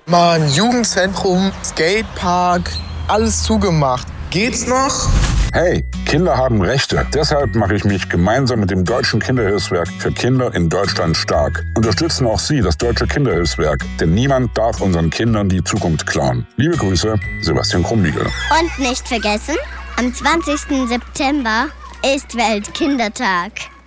Mann, Jugendzentrum, Skatepark, alles zugemacht. Geht's noch? Hey, Kinder haben Rechte. Deshalb mache ich mich gemeinsam mit dem Deutschen Kinderhilfswerk für Kinder in Deutschland stark. Unterstützen auch Sie das Deutsche Kinderhilfswerk, denn niemand darf unseren Kindern die Zukunft klauen. Liebe Grüße, Sebastian Krumbiegel. Und nicht vergessen, am 20. September ist Weltkindertag.